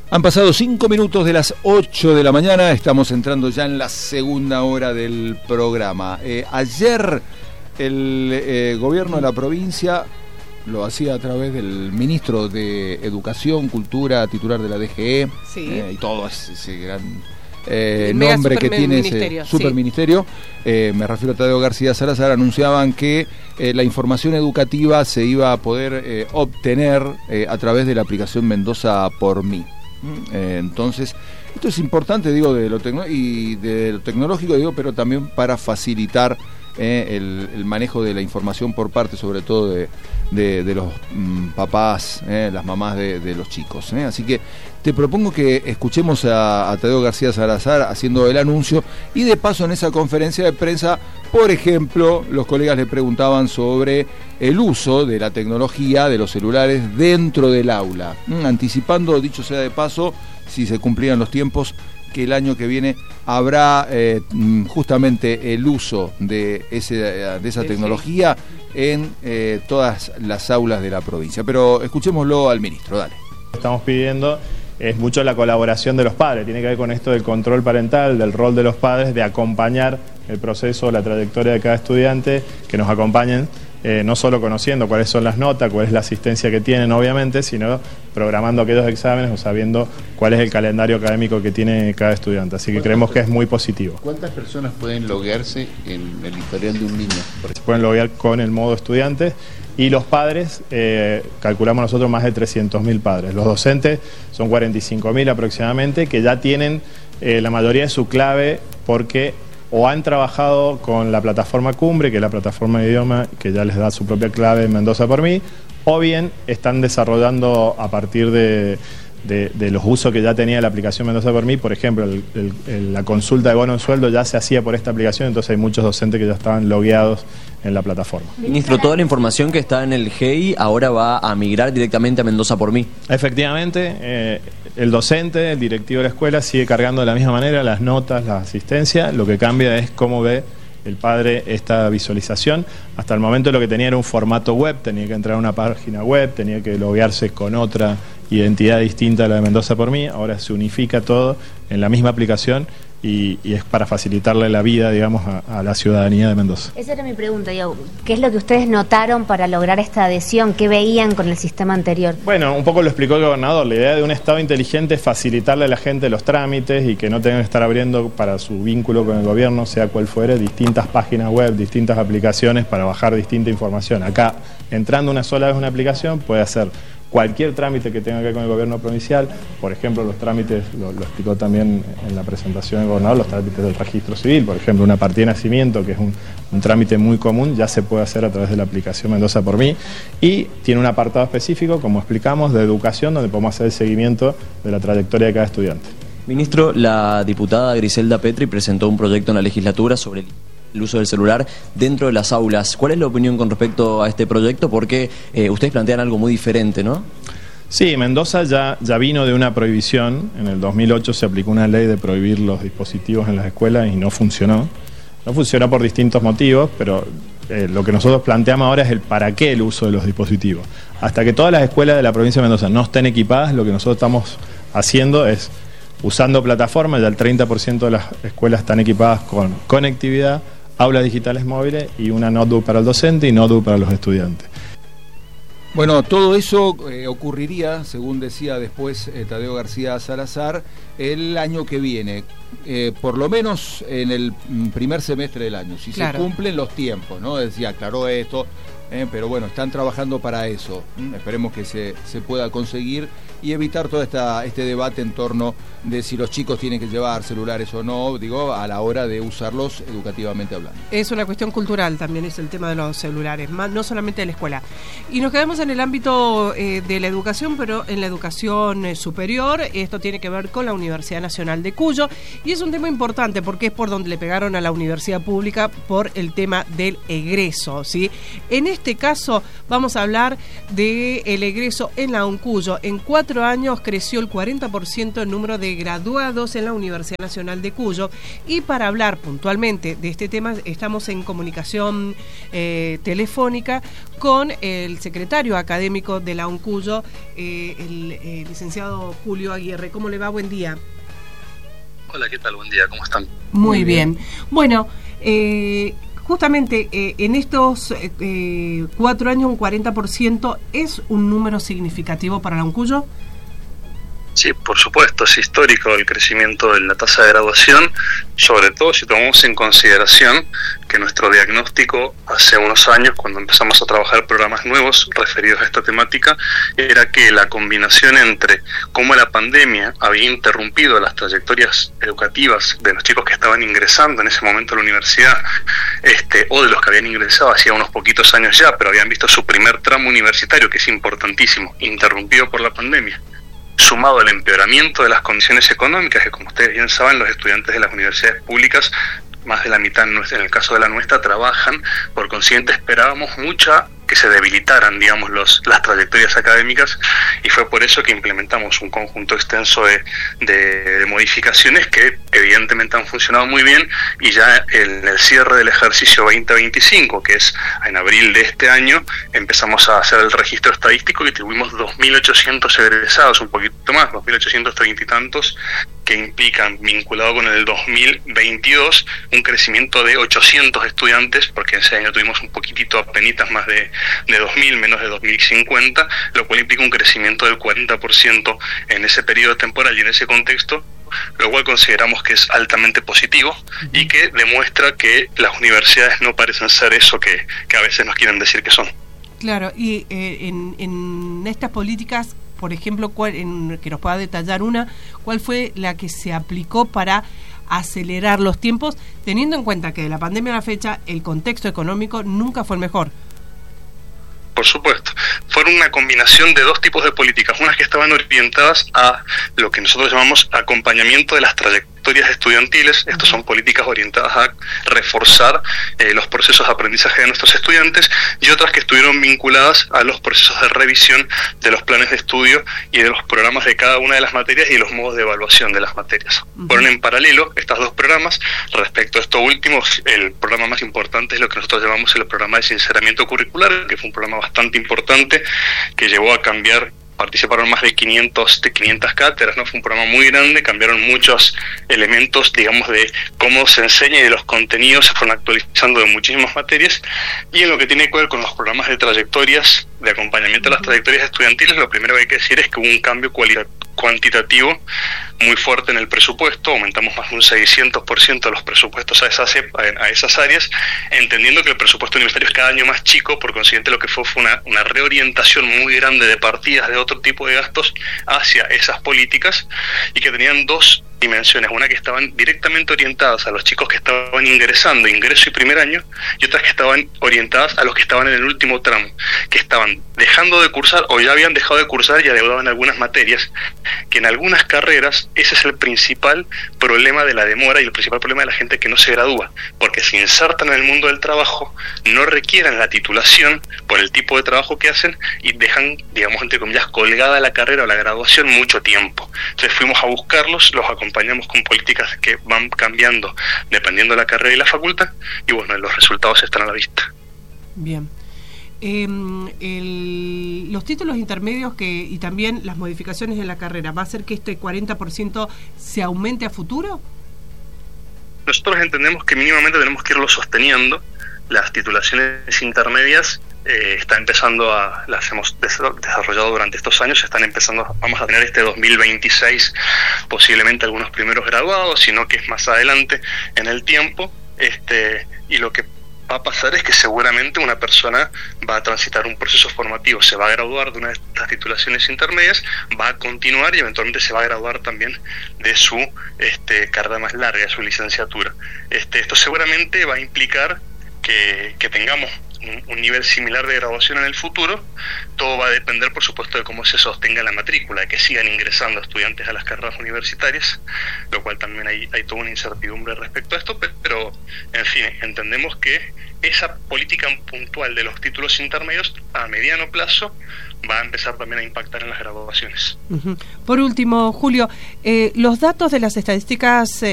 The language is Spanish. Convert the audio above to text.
Han pasado 5 minutos de las 8 de la mañana, estamos entrando ya en la segunda hora del programa. Ayer el gobierno de la provincia lo hacía a través del ministro de Educación, Cultura, titular de la DGE, sí. Y todo ese gran nombre que tiene ese superministerio, me refiero a Tadeo García Salazar, anunciaban que la información educativa se iba a poder obtener a través de la aplicación Mendoza por mí. Entonces, esto es importante, digo, de lo tecnológico, digo, pero también para facilitar el manejo de la información por parte, sobre todo, de los papás, las mamás de los chicos. Así que te propongo que escuchemos a Tadeo García Salazar haciendo el anuncio, y de paso en esa conferencia de prensa, por ejemplo, los colegas le preguntaban sobre el uso de la tecnología, de los celulares dentro del aula, anticipando, dicho sea de paso, si se cumplían los tiempos, que el año que viene habrá justamente el uso de esa tecnología en todas las aulas de la provincia. Pero escuchémoslo al ministro, dale. Estamos pidiendo es mucho la colaboración de los padres, tiene que ver con esto del control parental, del rol de los padres, de acompañar el proceso, la trayectoria de cada estudiante, que nos acompañen, no solo conociendo cuáles son las notas, cuál es la asistencia que tienen, obviamente, sino programando aquellos exámenes o sabiendo cuál es el calendario académico que tiene cada estudiante. Así que creemos que es muy positivo. ¿Cuántas personas pueden loguearse en el historial de un niño? Se pueden loguear con el modo estudiante, y los padres, calculamos nosotros más de 300.000 padres. Los docentes son 45.000 aproximadamente, que ya tienen la mayoría de su clave porque o han trabajado con la plataforma Cumbre, que es la plataforma de idioma que ya les da su propia clave en Mendoza por mí, o bien están desarrollando a partir de los usos que ya tenía la aplicación Mendoza por mí. Por ejemplo, la consulta de bono en sueldo ya se hacía por esta aplicación, entonces hay muchos docentes que ya estaban logueados en la plataforma. Ministro, toda la información que está en el GEI ahora va a migrar directamente a Mendoza por mí. Efectivamente, el docente, el directivo de la escuela sigue cargando de la misma manera las notas, la asistencia. Lo que cambia es cómo ve el padre esta visualización. Hasta el momento lo que tenía era un formato web, tenía que entrar a una página web, tenía que loguearse con otra identidad distinta a la de Mendoza por mí. Ahora se unifica todo en la misma aplicación y es para facilitarle la vida, digamos, a la ciudadanía de Mendoza. Esa era mi pregunta, Diego. ¿Qué es lo que ustedes notaron para lograr esta adhesión? ¿Qué veían con el sistema anterior? Bueno, un poco lo explicó el gobernador. La idea de un Estado inteligente es facilitarle a la gente los trámites y que no tengan que estar abriendo para su vínculo con el gobierno, sea cual fuere, distintas páginas web, distintas aplicaciones para bajar distinta información. Acá, entrando una sola vez en una aplicación, puede hacer cualquier trámite que tenga que ver con el gobierno provincial. Por ejemplo, los trámites, lo explicó también en la presentación del gobernador, los trámites del registro civil, por ejemplo, una partida de nacimiento, que es un trámite muy común, ya se puede hacer a través de la aplicación Mendoza por mí, y tiene un apartado específico, como explicamos, de educación, donde podemos hacer el seguimiento de la trayectoria de cada estudiante. Ministro, la diputada Griselda Petri presentó un proyecto en la legislatura sobre el uso del celular dentro de las aulas. ¿Cuál es la opinión con respecto a este proyecto? Porque ustedes plantean algo muy diferente, ¿no? Sí, Mendoza ya vino de una prohibición. En el 2008 se aplicó una ley de prohibir los dispositivos en las escuelas y no funcionó. No funcionó por distintos motivos, pero lo que nosotros planteamos ahora es el para qué el uso de los dispositivos. Hasta que todas las escuelas de la provincia de Mendoza no estén equipadas, lo que nosotros estamos haciendo es usando plataformas. Ya el 30% de las escuelas están equipadas con conectividad, aulas digitales móviles y una notebook para el docente y notebook para los estudiantes. Bueno, todo eso ocurriría, según decía después Tadeo García Salazar, el año que viene, por lo menos en el primer semestre del año, si claro, se cumplen los tiempos, ¿no? Decía, aclaró esto, pero bueno, están trabajando para eso. Esperemos que se pueda conseguir y evitar todo este debate en torno de si los chicos tienen que llevar celulares o no, digo, a la hora de usarlos educativamente hablando. Es una cuestión cultural también, es el tema de los celulares, no solamente de la escuela. Y nos quedamos en el ámbito de la educación, pero en la educación superior. Esto tiene que ver con la Universidad Nacional de Cuyo, y es un tema importante porque es por donde le pegaron a la universidad pública por el tema del egreso, ¿sí? En este caso vamos a hablar del egreso en la UNCUYO. En 4 años creció el 40% el número de graduados en la Universidad Nacional de Cuyo. Y para hablar puntualmente de este tema estamos en comunicación telefónica con el secretario académico de la UNCUYO, el licenciado Julio Aguirre. ¿Cómo le va? Buen día. Hola, ¿qué tal? Buen día, ¿cómo están? Muy bien. Bueno, justamente en estos 4 años un 40% ¿es un número significativo para la UNCUYO? Sí, por supuesto, es histórico el crecimiento de la tasa de graduación, sobre todo si tomamos en consideración que nuestro diagnóstico hace unos años, cuando empezamos a trabajar programas nuevos referidos a esta temática, era que la combinación entre cómo la pandemia había interrumpido las trayectorias educativas de los chicos que estaban ingresando en ese momento a la universidad, o de los que habían ingresado hacía unos poquitos años ya, pero habían visto su primer tramo universitario, que es importantísimo, interrumpido por la pandemia, sumado al empeoramiento de las condiciones económicas, que como ustedes bien saben, los estudiantes de las universidades públicas, más de la mitad en el caso de la nuestra, trabajan, por consiguiente esperábamos que se debilitaran, digamos, las trayectorias académicas, y fue por eso que implementamos un conjunto extenso de modificaciones que evidentemente han funcionado muy bien, y ya en el cierre del ejercicio 2025, que es en abril de este año, empezamos a hacer el registro estadístico y tuvimos 2.800 egresados, un poquito más, 2.830 y tantos, que implican, vinculado con el 2022, un crecimiento de 800 estudiantes, porque ese año tuvimos un poquitito, apenitas más de 2.000, menos de 2.050, lo cual implica un crecimiento del 40% en ese periodo temporal y en ese contexto, lo cual consideramos que es altamente positivo y que demuestra que las universidades no parecen ser eso que a veces nos quieren decir que son. Claro, y en estas políticas, por ejemplo, que nos pueda detallar ¿cuál fue la que se aplicó para acelerar los tiempos, teniendo en cuenta que de la pandemia a la fecha el contexto económico nunca fue el mejor? Por supuesto. Fueron una combinación de dos tipos de políticas, unas que estaban orientadas a lo que nosotros llamamos acompañamiento de las trayectorias estudiantiles. Estas son políticas orientadas a reforzar los procesos de aprendizaje de nuestros estudiantes, y otras que estuvieron vinculadas a los procesos de revisión de los planes de estudio y de los programas de cada una de las materias y los modos de evaluación de las materias. Fueron en paralelo estas dos programas. Respecto a esto último, el programa más importante es lo que nosotros llamamos el programa de sinceramiento curricular, que fue un programa bastante importante que llevó a cambiar. Participaron más de 500 cátedras, ¿no? Fue un programa muy grande, cambiaron muchos elementos, digamos, de cómo se enseña y de los contenidos, se fueron actualizando de muchísimas materias. Y en lo que tiene que ver con los programas de trayectorias, de acompañamiento a las trayectorias estudiantiles, lo primero que hay que decir es que hubo un cambio cuantitativo muy fuerte en el presupuesto. Aumentamos más de un 600% los presupuestos a esas áreas, entendiendo que el presupuesto universitario es cada año más chico, por consiguiente lo que fue una reorientación muy grande de partidas de otro tipo de gastos hacia esas políticas, y que tenían dos dimensiones, una que estaban directamente orientadas a los chicos que estaban ingresando, ingreso y primer año, y otras que estaban orientadas a los que estaban en el último tramo, que estaban dejando de cursar o ya habían dejado de cursar y adeudaban algunas materias, que en algunas carreras ese es el principal problema de la demora y el principal problema de la gente que no se gradúa, porque se insertan en el mundo del trabajo, no requieren la titulación por el tipo de trabajo que hacen y dejan, digamos, entre comillas, colgada la carrera o la graduación mucho tiempo. Entonces fuimos a buscarlos, los acompañamos con políticas que van cambiando dependiendo de la carrera y la facultad, y bueno, los resultados están a la vista. Bien. Los títulos intermedios y también las modificaciones en la carrera, ¿va a hacer que este 40% se aumente a futuro? Nosotros entendemos que mínimamente tenemos que irlo sosteniendo. Las titulaciones intermedias las hemos desarrollado durante estos años, vamos a tener este 2026 posiblemente algunos primeros graduados, sino que es más adelante en el tiempo, y lo que va a pasar es que seguramente una persona va a transitar un proceso formativo, se va a graduar de una de estas titulaciones intermedias, va a continuar y eventualmente se va a graduar también de su carrera más larga, de su licenciatura. Esto seguramente va a implicar que tengamos un nivel similar de graduación en el futuro. Todo va a depender, por supuesto, de cómo se sostenga la matrícula, de que sigan ingresando estudiantes a las carreras universitarias, lo cual también hay toda una incertidumbre respecto a esto, pero en fin, entendemos que esa política puntual de los títulos intermedios a mediano plazo va a empezar también a impactar en las graduaciones. Por último, Julio, los datos de las estadísticas